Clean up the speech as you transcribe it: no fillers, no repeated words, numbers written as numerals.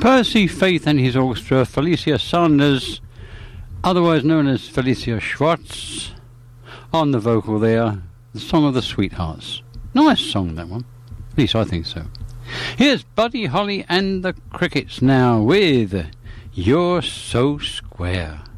Percy Faith and his orchestra, Felicia Sanders, otherwise known as Felicia Schwartz, on the vocal there, the Song of the Sweethearts. Nice song, that one. At least I think so. Here's Buddy Holly and the Crickets now with You're So Square.